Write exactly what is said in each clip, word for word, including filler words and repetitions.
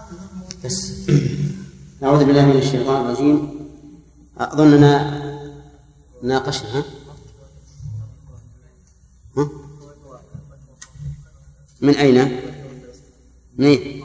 بس أعوذ بالله من الشيطان الرجيم. أظننا ناقشنا ها؟ من أين؟ منين؟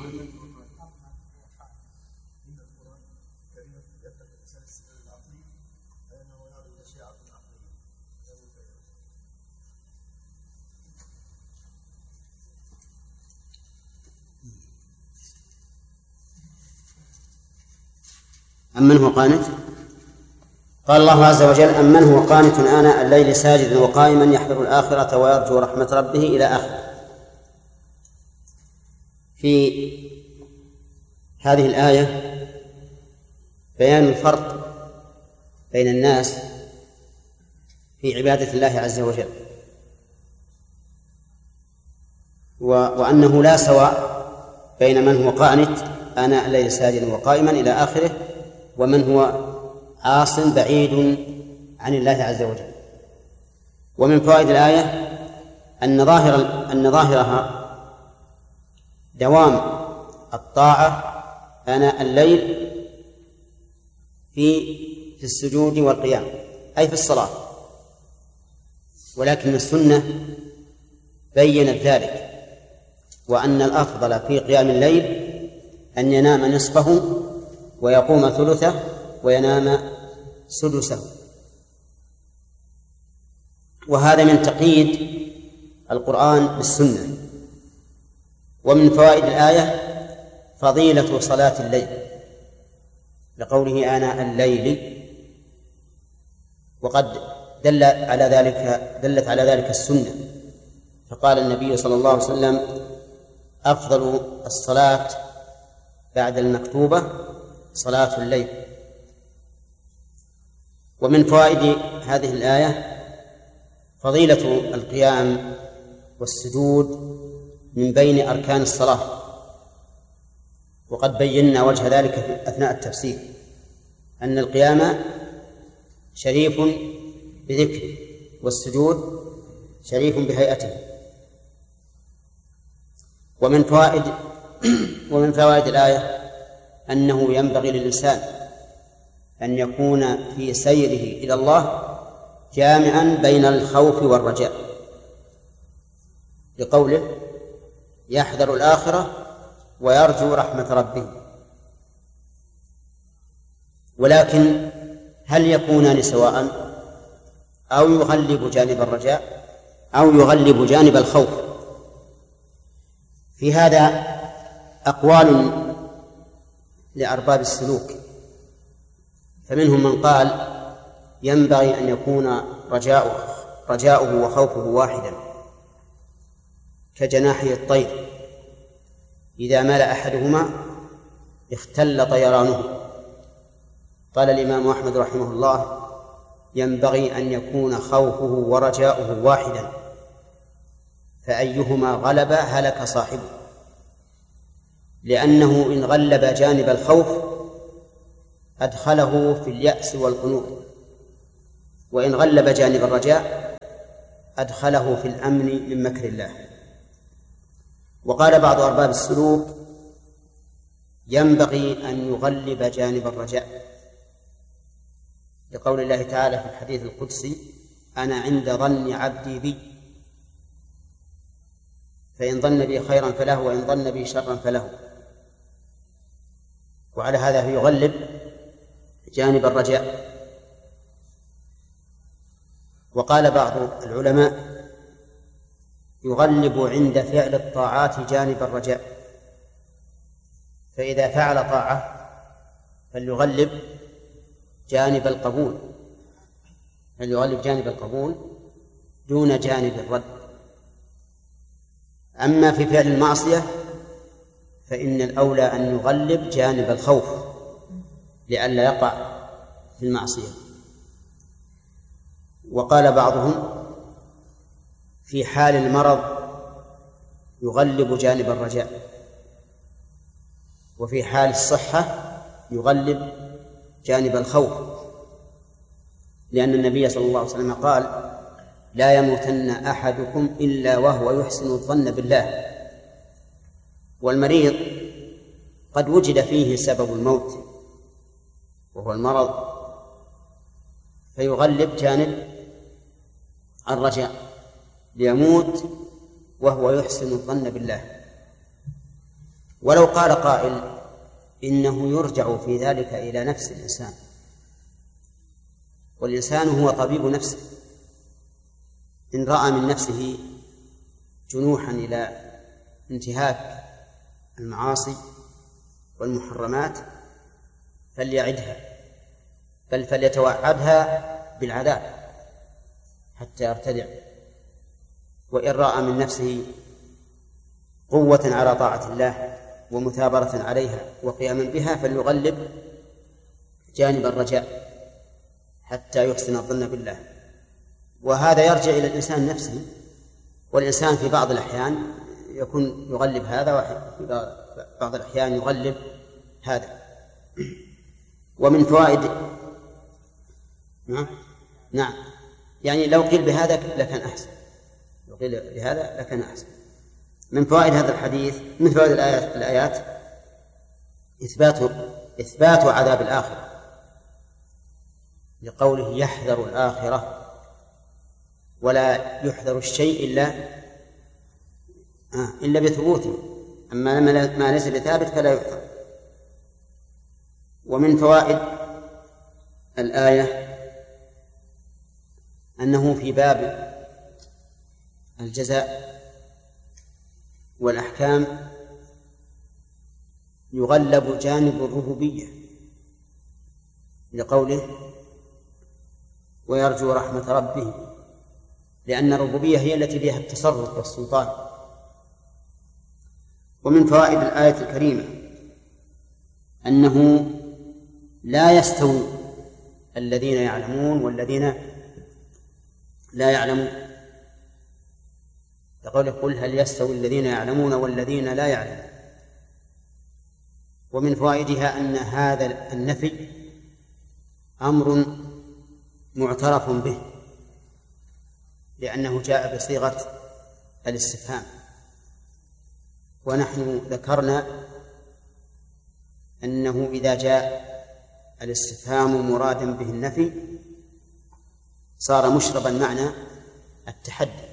أمن هو قانت؟ قال الله عز وجل: أمن هو قانت آناء الليل ساجدا وقائما يحذر الآخرة ويرجو رحمة ربه إلى آخره. في هذه الآية بيان الفرق بين الناس في عبادة الله عز وجل، وأنه لا سواء بين من هو قانت آناء الليل ساجدا وقائما إلى آخره ومن هو عاص بعيد عن الله عز وجل. ومن فوائد الآية أن ظاهر أن ظاهرها دوام الطاعة آناء الليل في في السجود والقيام، أي في الصلاة، ولكن السنة بينت ذلك، وأن الأفضل في قيام الليل أن ينام نصفه ويقوم ثلثه وينام سدسه. وهذا من تقييد القرآن بالسنة. ومن فوائد الآية فضيلة صلاة الليل لقوله آناء الليل، وقد دل على ذلك دلت على ذلك السنة، فقال النبي صلى الله عليه وسلم: أفضل الصلاة بعد المكتوبة صلاة الليل. ومن فوائد هذه الآية فضيلة القيام والسجود من بين أركان الصلاة، وقد بينا وجه ذلك في أثناء التفسير، أن القيام شريف بذكره والسجود شريف بهيئته. ومن فوائد ومن فوائد الآية أنه ينبغي للإنسان أن يكون في سيره إلى الله جامعا بين الخوف والرجاء، لقوله: يحذر الآخرة ويرجو رحمة ربه. ولكن هل يكونان سواء، أو يغلب جانب الرجاء أو يغلب جانب الخوف؟ في هذا أقوال لأرباب السلوك، فمنهم من قال ينبغي أن يكون رجاؤه رجاؤه وخوفه واحدا كجناحي الطير، إذا مال أحدهما اختل طيرانه. قال الإمام أحمد رحمه الله: ينبغي أن يكون خوفه ورجاؤه واحدا، فأيهما غلب هلك صاحبه، لأنه إن غلب جانب الخوف أدخله في اليأس والقنوط، وإن غلب جانب الرجاء أدخله في الأمن من مكر الله. وقال بعض أرباب السلوك: ينبغي أن يغلب جانب الرجاء، لقول الله تعالى في الحديث القدسي: أنا عند ظن عبدي بي، فإن ظن بي خيرا فله وإن ظن بي شرا فله. وعلى هذا يغلب جانب الرجاء. وقال بعض العلماء: يغلب عند فعل الطاعات جانب الرجاء، فإذا فعل طاعة فليغلب جانب القبول فليغلب جانب القبول دون جانب الرد. أما في فعل المعصية فإن الأولى أن يغلب جانب الخوف لئلا يقع في المعصية. وقال بعضهم: في حال المرض يغلب جانب الرجاء، وفي حال الصحة يغلب جانب الخوف، لأن النبي صلى الله عليه وسلم قال: لا يموتن أحدكم إلا وهو يحسن الظن بالله. والمريض قد وجد فيه سبب الموت وهو المرض فيغلب جانب الرجاء ليموت وهو يحسن الظن بالله. ولو قال قائل إنه يرجع في ذلك إلى نفس الإنسان، والإنسان هو طبيب نفسه، إن رأى من نفسه جنوحا إلى انتهاك المعاصي والمحرمات فليعدها، بل فليتوعدها بالعذاب حتى يرتدع. وإن رأى من نفسه قوة على طاعة الله ومثابرة عليها وقياما بها فليغلب جانب الرجاء حتى يحسن الظن بالله. وهذا يرجع إلى الإنسان نفسه، والإنسان في بعض الأحيان يكون يغلب هذا وفي بعض الأحيان يغلب هذا. ومن فوائد نعم نعم يعني لو قيل بهذا لكان أحسن، لو قيل بهذا لكان أحسن. من فوائد هذا الحديث من فوائد الآيات, الآيات إثبات إثبات عذاب الآخرة لقوله يحذر الآخرة ولا يحذر الشيء إلا آه إلا بثبوته، أما ما ليس بثابت فلا يحذر. ومن فوائد الآية أنه في باب الجزاء والأحكام يغلب جانب الربوبية لقوله ويرجو رحمة ربه، لأن الربوبية هي التي فيها التصرف والسلطان. ومن فوائد الآية الكريمة أنه لا يستوي الذين يعلمون والذين لا يعلمون، يقول قل هل يستوي الذين يعلمون والذين لا يعلمون. ومن فوائدها أن هذا النفي أمر معترف به لأنه جاء بصيغة الاستفهام، ونحن ذكرنا أنه إذا جاء الاستفهام مرادا به النفي صار مشربا معنى التحدي.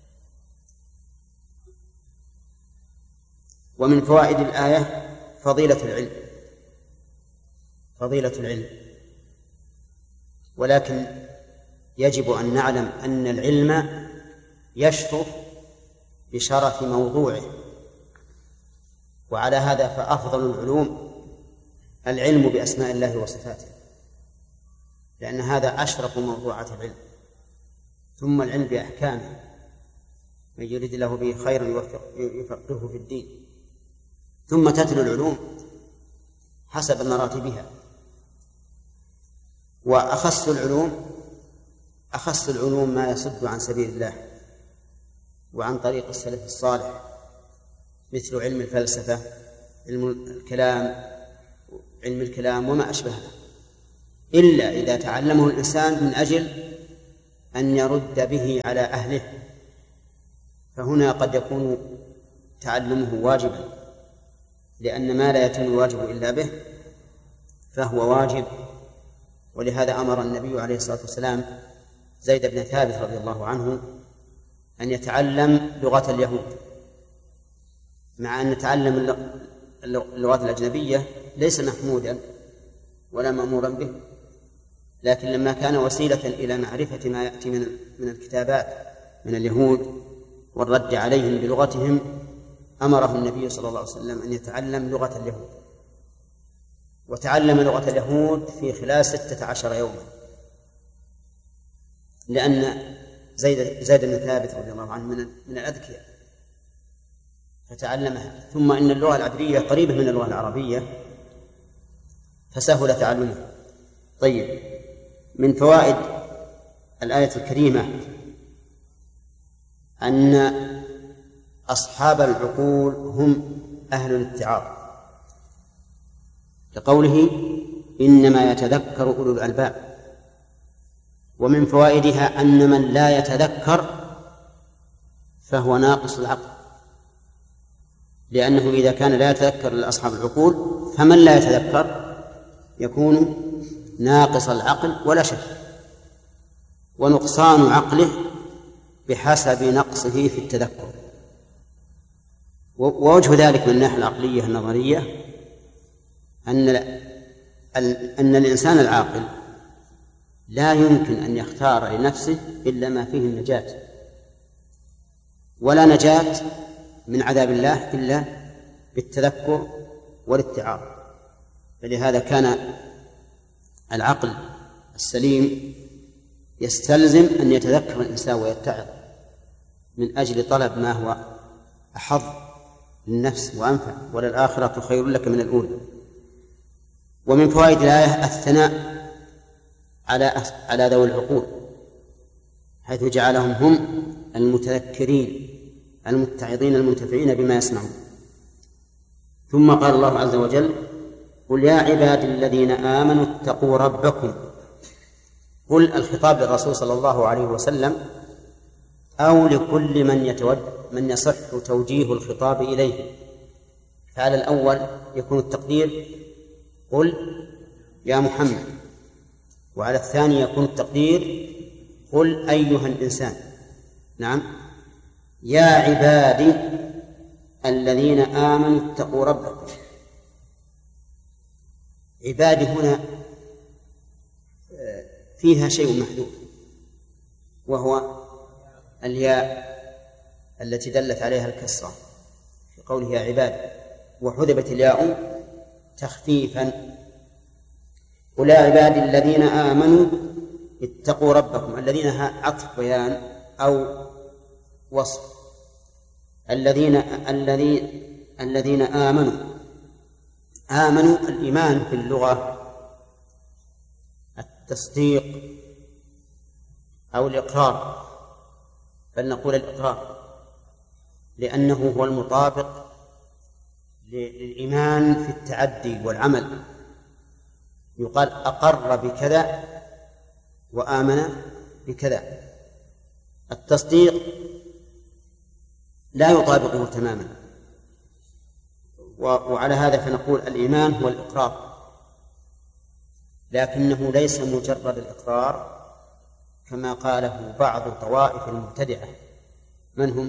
ومن فوائد الآية فضيلة العلم فضيلة العلم ولكن يجب أن نعلم أن العلم يشرف بشرف موضوعه، وعلى هذا فأفضل العلوم العلم بأسماء الله وصفاته، لأن هذا أشرف موضوعات العلم، ثم العلم بأحكامه، من يريد الله به خيرا يفقهه في الدين، ثم تتلو العلوم حسب مراتبها. وأخص العلوم أخص العلوم ما يصد عن سبيل الله وعن طريق السلف الصالح، مثل علم الفلسفة، علم الكلام، علم الكلام وما أشبهه، إلا إذا تعلمه الإنسان من أجل أن يرد به على أهله، فهنا قد يكون تعلمه واجبا، لأن ما لا يتم الواجب إلا به فهو واجب. ولهذا أمر النبي عليه الصلاة والسلام زيد بن ثابت رضي الله عنه أن يتعلم لغة اليهود، مع أن تعلم اللغات الأجنبية ليس محمودا ولا مأمورا به، لكن لما كان وسيلة إلى معرفة ما يأتي من من الكتابات من اليهود والرد عليهم بلغتهم أمره النبي صلى الله عليه وسلم أن يتعلم لغة اليهود، وتعلم لغة اليهود في خلال ستة عشر يوما، لأن زيد زيد بن ثابت رضي الله عنه من من الأذكياء فتعلمها. ثم إن اللغة العبرية قريبة من اللغة العربية فسهل تعلمها. طيب، من فوائد الآية الكريمة أن أصحاب العقول هم أهل الاتعاظ، لقوله إنما يتذكر أولو الألباب. ومن فوائدها أن من لا يتذكر فهو ناقص العقل، لأنه إذا كان لا يتذكر لأصحاب العقول، فمن لا يتذكر يكون ناقص العقل ولا شك، ونقصان عقله بحسب نقصه في التذكر. ووجه ذلك من الناحية العقلية النظرية أن أن الإنسان العاقل لا يمكن أن يختار لنفسه إلا ما فيه النجاة، ولا نجاة من عذاب الله إلا بالتذكر والاتعاظ. فلهذا كان العقل السليم يستلزم أن يتذكر الإنسان ويتعظ من أجل طلب ما هو أحظ للنفس وأنفع، وللآخرة خير لك من الأولى. ومن فوائد الآية الثناء على على ذوي العقول، حيث جعلهم هم المتذكرين المتعظين المنتفعين بما يسمعون. ثم قال الله عز وجل: قل يا عبادي الذين آمنوا اتقوا ربكم. قل الخطاب للرسول صلى الله عليه وسلم أو لكل من يتوجه من يصح توجيه الخطاب إليه. فعلى الأول يكون التقدير قل يا محمد، وعلى الثاني يكون التقدير قل أيها الإنسان. نعم، يا عبادي الذين آمنوا اتقوا ربكم. عبادي هنا فيها شيء محذوف، وهو الياء التي دلت عليها الكسرة في قوله يا عبادي، وحذفت الياء تخفيفا. قل يا عبادي الذين آمنوا اتقوا ربكم. الذين عطف بيان أو وصف. الذين الذين الذين آمنوا. آمنوا الإيمان في اللغة التصديق أو الإقرار، بل نقول الإقرار لأنه هو المطابق للإيمان في التعدي والعمل. يقال أقر بكذا وآمن بكذا. التصديق لا يطابقه تماما، وعلى هذا فنقول الإيمان هو الإقرار، لكنه ليس مجرد الإقرار كما قاله بعض طوائف المبتدعة. من هم؟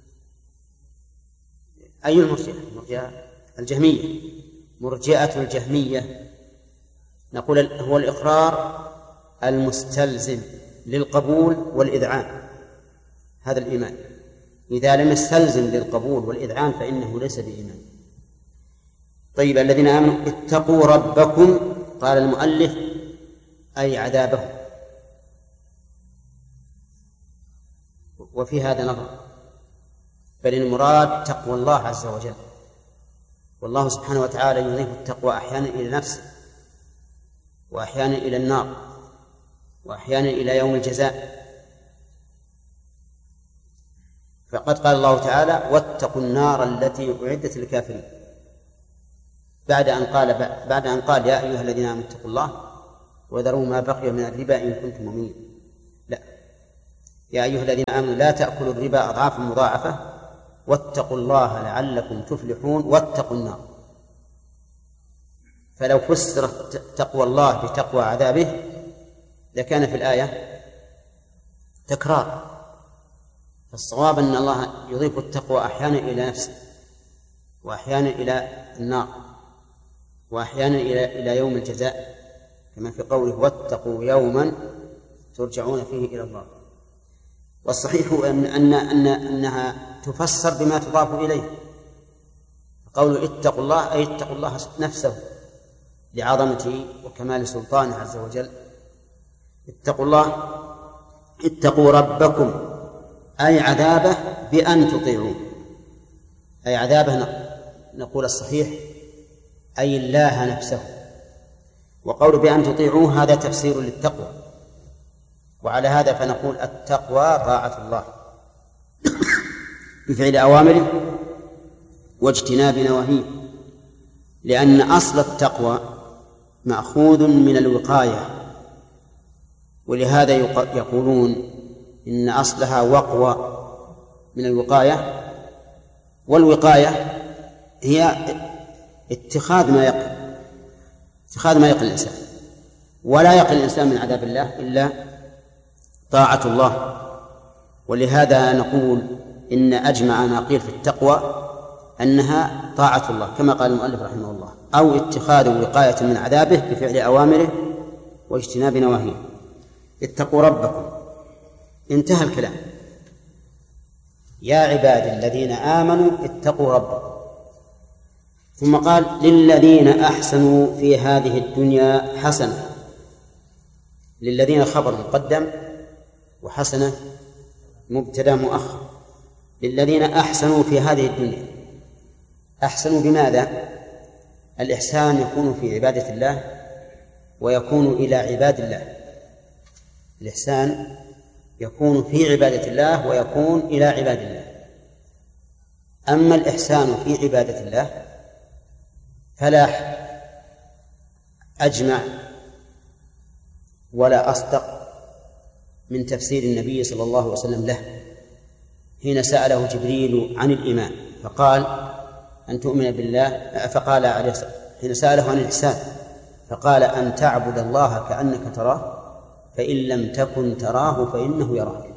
أي المرجئة؟ المرجئة الجهمية، مرجئة الجهمية. نقول هو الإقرار المستلزم للقبول والإذعان، هذا الإيمان. إذا لم يستلزم للقبول والإذعان فإنه ليس بإيمان. طيب، الذين آمنوا اتقوا ربكم، قال المؤلف أي عذابه. وفي هذا نظر، بل المراد تقوى الله عز وجل، والله سبحانه وتعالى يضيف التقوى أحيانا إلى نفسه، وأحيانا إلى النار، وأحيانا إلى يوم الجزاء. فقد قال الله تعالى واتقوا النار التي أعدت للكافرين، بعد أن قال بعد أن قال يا أيها الذين آمنوا اتقوا الله وذروا ما بقي من الربا إن كنتم مؤمنين. لا، يا أيها الذين آمنوا لا تأكلوا الربا أضعافا مضاعفة واتقوا الله لعلكم تفلحون واتقوا النار. فلو فسرت تقوى الله بتقوى عذابه لكان في الآية تكرار. فالصواب أن الله يضيف التقوى أحيانا إلى نفسه، وأحيانا إلى النار، وأحيانا إلى إلى يوم الجزاء، كما في قوله واتقوا يوما ترجعون فيه إلى الله. والصحيح أن أن أن أنها تفسر بما تضاف إليه. قوله اتقوا الله أي اتقوا الله نفسه لعظمته وكمال سلطانه عز وجل. اتقوا الله، اتقوا ربكم أي عذابه بأن تطيعوه، أي عذابه نقول الصحيح أي الله نفسه. وقول بأن تطيعوه هذا تفسير للتقوى، وعلى هذا فنقول التقوى طاعة الله بفعل أوامره واجتناب نواهيه، لأن أصل التقوى مأخوذ من الوقاية، ولهذا يقولون إن أصلها وقوى من الوقاية، والوقاية هي اتخاذ ما يقل اتخاذ ما يقل الإنسان، ولا يقل الإنسان من عذاب الله إلا طاعة الله. ولهذا نقول إن أجمع ما قيل في التقوى أنها طاعة الله كما قال المؤلف رحمه الله، أو اتخاذ وقاية من عذابه بفعل أوامره واجتناب نواهيه. اتقوا ربكم، انتهى الكلام. يا عبادي الذين آمنوا اتقوا ربكم، ثم قال للذين أحسنوا في هذه الدنيا حسنة. للذين خبر مقدم وحسنة مبتدأ مؤخر. للذين أحسنوا في هذه الدنيا، أحسنوا بماذا؟ الإحسان يكون في عبادة الله ويكون إلى عباد الله. الإحسان يكون في عبادة الله ويكون إلى عباد الله. أما الإحسان في عبادة الله فلا أجمع ولا أصدق من تفسير النبي صلى الله عليه وسلم له حين سأله جبريل عن الإيمان فقال أن تؤمن بالله، فقال عليه الصلاة حين سأله عن الإحسان فقال أن تعبد الله كأنك تراه فإن لم تكن تراه فإنه يراك.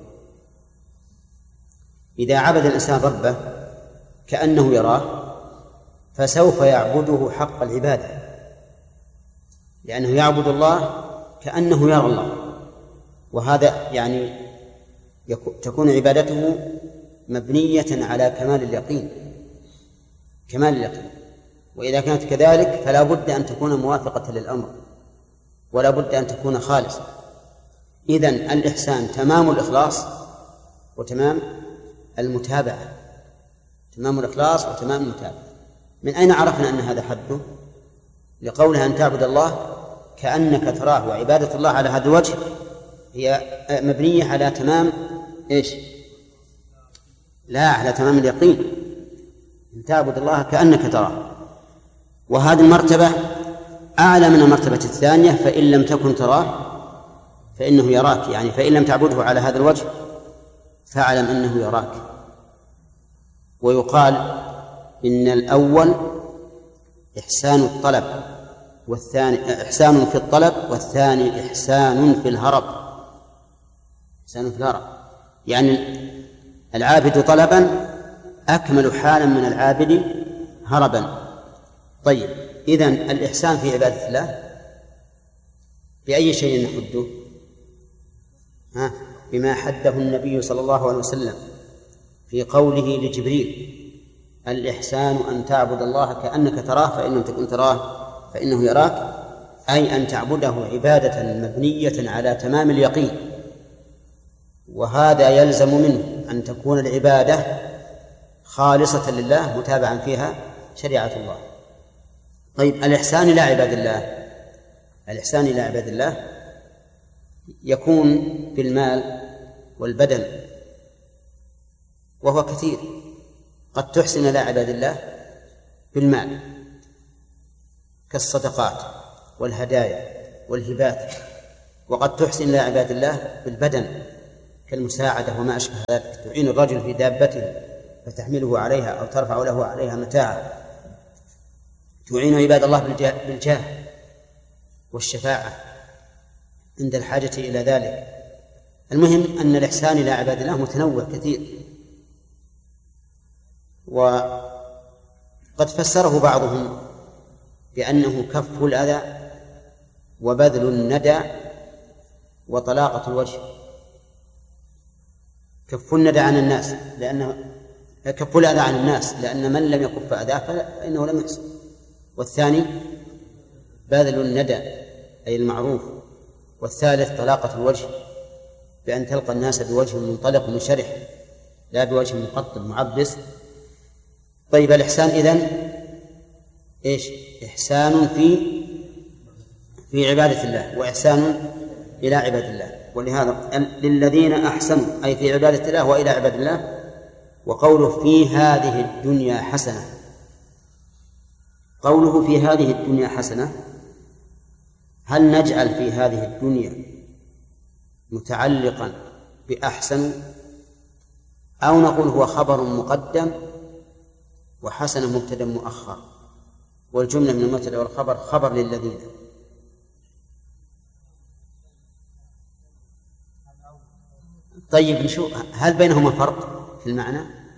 إذا عبد الإنسان ربه كأنه يراه فسوف يعبده حق العبادة، لأنه يعبد الله كأنه يرى الله، وهذا يعني تكون عبادته مبنية على كمال اليقين كمال اليقين وإذا كانت كذلك فلا بد أن تكون موافقة للأمر ولا بد أن تكون خالصة. إذن الإحسان تمام الإخلاص وتمام المتابعة، تمام الإخلاص وتمام المتابعة. من أين عرفنا أن هذا حده؟ لقولها أن تعبد الله كأنك تراه، وعبادة الله على هذا الوجه هي مبنية على تمام إيش؟ لا، على تمام اليقين. أن تعبد الله كأنك تراه، وهذه المرتبة أعلى من المرتبة الثانية فإن لم تكن تراه فإنه يراك، يعني فإن لم تعبده على هذا الوجه فاعلم أنه يراك. ويقال إن الأول إحسان الطلب والثاني إحسان في الطلب والثاني إحسان في الهرب. إحسان في الهرب يعني العابد طلبا أكمل حالا من العابد هربا. طيب، إذن الإحسان في عبادة الله بأي شيء نحده؟ ها؟ بما حده النبي صلى الله عليه وسلم في قوله لجبريل الإحسان أن تعبد الله كأنك تراه فإن لم تكن تراه فإنه يراك، أي أن تعبده عبادة مبنية على تمام اليقين، وهذا يلزم منه أن تكون العبادة خالصة لله متابعا فيها شريعة الله. طيب، الإحسان إلى عباد الله الإحسان إلى عباد الله يكون بالمال والبدن، وهو كثير. قد تحسن إلى عباد الله بالمال كالصدقات والهدايا والهبات، وقد تحسن إلى عباد الله بالبدن كالمساعدة وما أشبه ذلك. تعين الرجل في دابته فتحمله عليها أو ترفع له عليها متاعا. تعين عباد الله بالجاه والشفاعة عند الحاجة إلى ذلك. المهم أن الإحسان إلى عباد الله متنوع كثير، وقد فسره بعضهم بأنه كف الأذى وبذل الندى وطلاقة الوجه. كف الندى عن الناس لأنه كف الأذى عن الناس لأن من لم يكف أذاه فإنه لم يحسن. والثاني بذل الندى أي المعروف. والثالث طلاقة الوجه بأن تلقى الناس بوجه منطلق منشرح لا بوجه مقطب معبس. طيب، الإحسان إذن إيش؟ إحسان في في عبادة الله وإحسان إلى عباد الله. ولهذا للذين أحسنوا أي في عبادة الله وإلى عباد الله. وقوله في هذه الدنيا حسنة، قوله في هذه الدنيا حسنة، هل نجعل في هذه الدنيا متعلقا بأحسن أو نقول هو خبر مقدم وحسنة مبتدأ مؤخر، والجملة من المبتدأ والخبر خبر للذين. طيب نشوف هل بينهما فرق في المعنى؟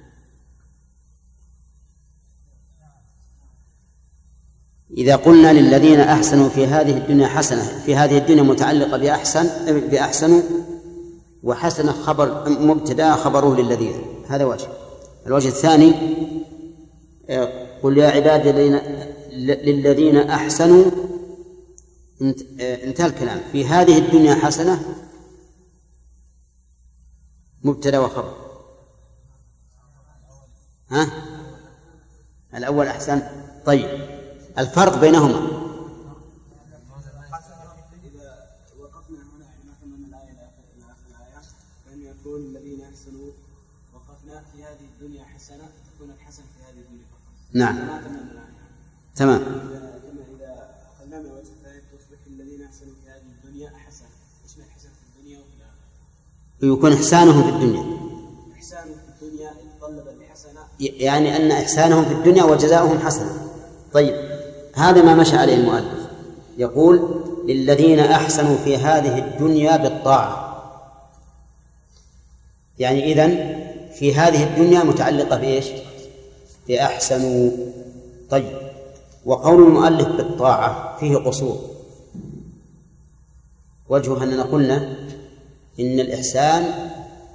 إذا قلنا للذين أحسنوا في هذه الدنيا حسنة، في هذه الدنيا متعلقة بأحسن بأحسنوا، وحسنة خبر مبتدأ خبره للذين، هذا وجه. الوجه الثاني قل يا عبادي للذين أحسنوا، انتهى الكلام. في هذه الدنيا حسنة مبتدأ وخبر. ها الأول أحسن. طيب الفرق بينهما؟ إذا وقفنا هنا مثلا من الآية إلى آخر الآية، فإن يكون الذين أحسنوا وقفنا في هذه الدنيا حسنة، تكون الحسن في هذه الدنيا فقط. نعم تمام. إذا أخذنا من وجه الثاني تصبح الذين أحسنوا في هذه الدنيا حسنة، اسم الحسن في الدنيا وفي الآخرة. يكون إحسانهم في الدنيا، إحسانهم في الدنيا يتطلب الحسنة، يعني أن إحسانهم في الدنيا وجزاؤهم حسنة. طيب هذا ما مشى عليه المؤلف، يقول للذين أحسنوا في هذه الدنيا بالطاعة، يعني إذن في هذه الدنيا متعلقة بإيش؟ بأحسنوا. طيب وقول المؤلف بالطاعة فيه قصور. وجهه أننا قلنا إن الإحسان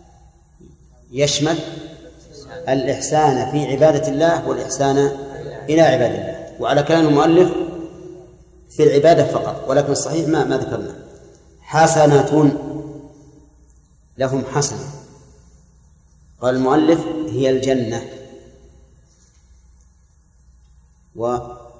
يشمل الإحسان في عبادة الله والإحسان إلى عباد الله، وعلى كلام المؤلف في العبادة فقط، ولكن الصحيح ما ما ذكرنا. حسنة لهم حسنة، قال المؤلف هي الجنة. و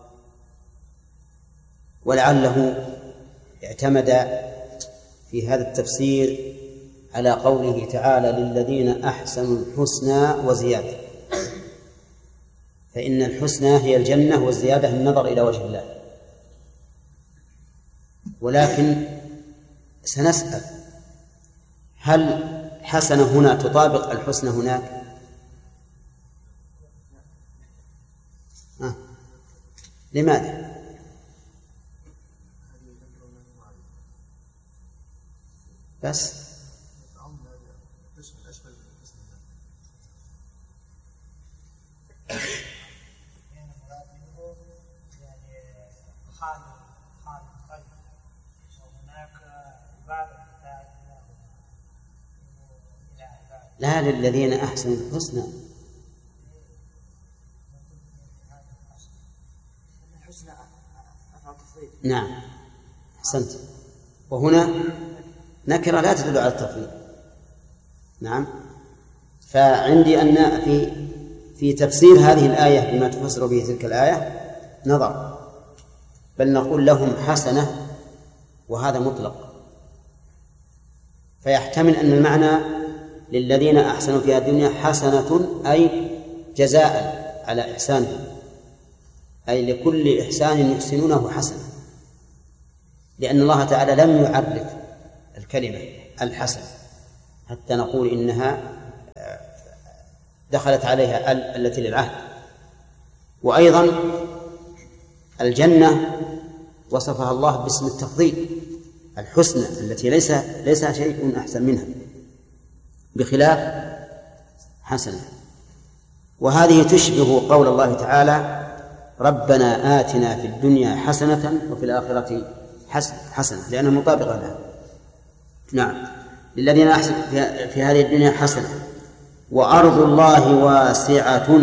ولعله اعتمد في هذا التفسير على قوله تعالى للذين أحسنوا الحسنى وزيادة، فإن الحسنى هي الجنة والزيادة النظر إلى وجه الله. ولكن سنسأل هل حسنة هنا تطابق الحسنى هناك؟ آه. لماذا؟ بس لا للذين أحسنوا الحسنى. نعم أحسنت. وهنا نكرة لا تدل على التفضيل. نعم. فعندي أن في في تفسير هذه الآية بما تفسر به تلك الآية نظر، بل نقول لهم حسنة وهذا مطلق، فيحتمل أن المعنى للذين أحسنوا في الدنيا حسنة أي جزاء على إحسانهم، أي لكل إحسان يحسنونه حسنة، لأن الله تعالى لم يعرف الكلمة الحسن حتى نقول إنها دخلت عليها التي للعهد. وأيضا الجنة وصفها الله باسم التفضيل، الحسنى التي ليس ليس شيء أحسن منها، بخلاف حسنة. وهذه تشبه قول الله تعالى ربنا آتنا في الدنيا حسنة وفي الآخرة حسنة، لأنها مطابقة لها. نعم للذين أحسنوا في هذه الدنيا حسنة وأرض الله واسعة.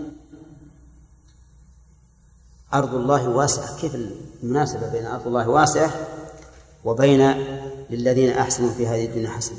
أرض الله واسعة، كيف المناسبة بين أرض الله واسعة وبين للذين أحسنوا في هذه الدنيا حسنة؟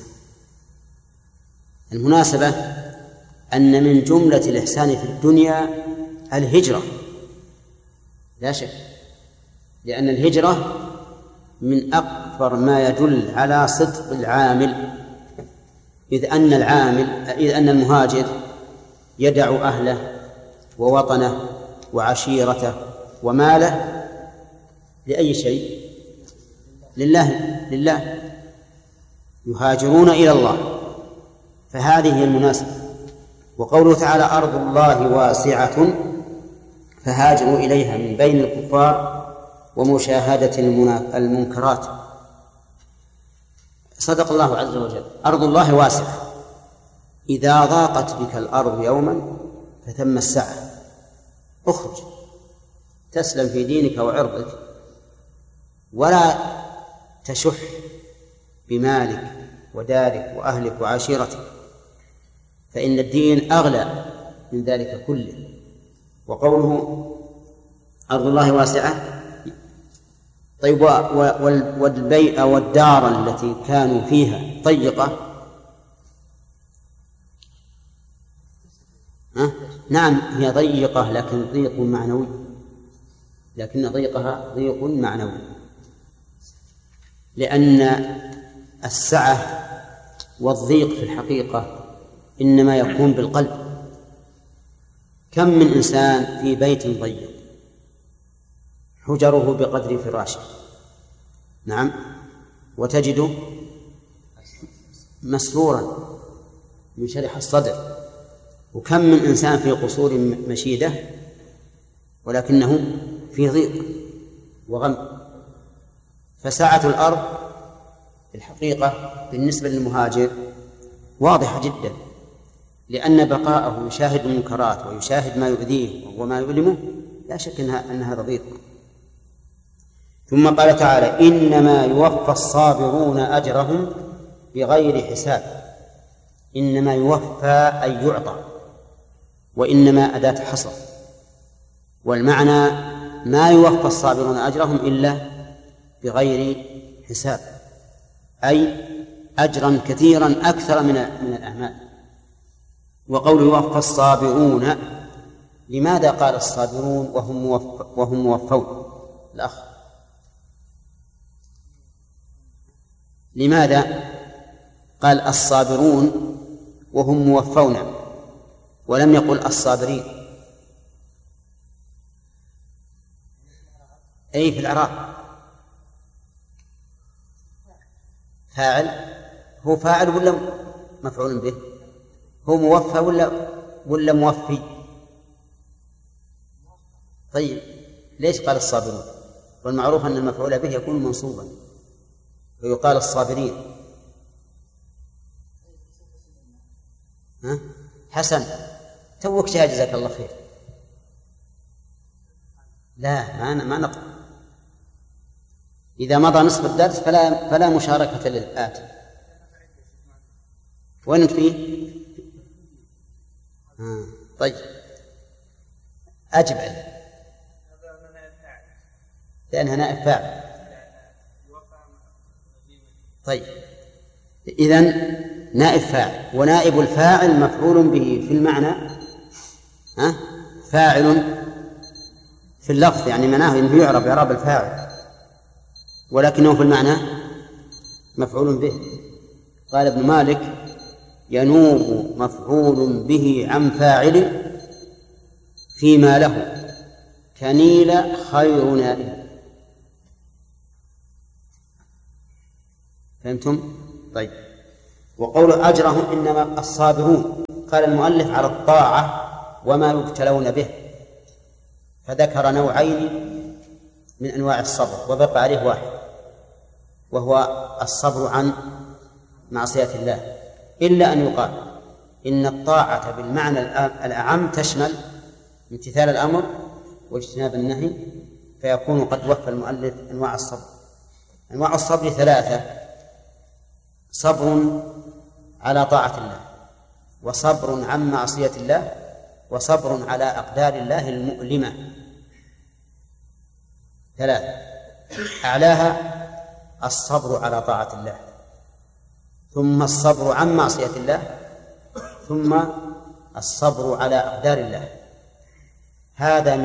المناسبة أن من جملة الإحسان في الدنيا الهجرة لا شك، لأن الهجرة من أكثر ما يدل على صدق العامل، إذ أن العامل إذ أن المهاجر يدع أهله ووطنه وعشيرته وماله لأي شيء؟ لله لله يهاجرون إلى الله، فهذه هي المناسبة. وقوله تعالى أرض الله واسعة فهاجروا إليها من بين الكفار ومشاهدة المنكرات. صدق الله عز وجل. أرض الله واسعة، إذا ضاقت بك الأرض يوما فثم السعة، اخرج تسلم في دينك وعرضك، ولا تشح بمالك ودارك وأهلك وعشيرتك، فإن الدين أغلى من ذلك كله. وقوله أرض الله واسعة، طيب والبيئة والدار التي كانوا فيها ضيقة، أه؟ نعم هي ضيقة لكن ضيق معنوي، لكن ضيقها ضيق معنوي، لأن السعة والضيق في الحقيقة إنما يكون بالقلب. كم من إنسان في بيت ضيق حجره بقدر فراشه، نعم، وتجده مسرورا ينشرح الصدر. وكم من إنسان في قصور مشيدة ولكنه في ضيق وغم. فسعة الأرض في الحقيقة بالنسبة للمهاجر واضحة جدا، لأن بقاءه يشاهد المنكرات ويشاهد ما يؤذيه وما يؤلمه، لا شك أن هذا ضيق. ثم قال تعالى: إنما يوفى الصابرون أجرهم بغير حساب. إنما يوفى أي يعطى، وإنما أداة حصر، والمعنى ما يوفى الصابرون أجرهم إلا بغير حساب، أي أجرا كثيرا أكثر من من الأعمال. وقول يوفى الصابرون، لماذا قال الصابرون وهم وهم موفون؟ الأخ، لماذا قال الصابرون وهم موفون ولم يقل الصابرين؟ أي في الإعراب فاعل، هو فاعل ولا مفعول به؟ هو موفى ولا ولا موفي؟ طيب ليش قال الصابرون؟ والمعروف أن المفعول به يكون منصوبا ويقال الصابرين. ها؟ حسن، توك شاهد، جزاك الله خير. لا ما ما نقرأ، إذا مضى نصف الدرس فلا فلا مشاركة للآتي. وين أنت فيه؟ آه. طيب أجب عليه لأنها نائب فاعل. طيب إذن نائب فاعل، ونائب الفاعل مفعول به في المعنى، ها؟ فاعل في اللفظ، يعني معناه أنه يعرب إعراب الفاعل، ولكنه في المعنى مفعول به. قال ابن مالك: ينوب مفعول به عن فاعل فيما له كنيل خير نائب. فهمتم؟ طيب. وقول أجرهم إنما الصابرون، قال المؤلف على الطاعة وما يبتلون به، فذكر نوعين من أنواع الصبر وبقى عليه واحد، وهو الصبر عن معصية الله، إلا أن يقال إن الطاعة بالمعنى الأعم تشمل امتثال الأمر واجتناب النهي، فيكون قد وفى المؤلف أنواع الصبر. أنواع الصبر ثلاثة: صبر على طاعة الله، وصبر عن معصية الله، وصبر على أقدار الله المؤلمة. ثلاثة، أعلاها الصبر على طاعة الله، ثم الصبر عن معصية الله، ثم الصبر على أقدار الله. هذا من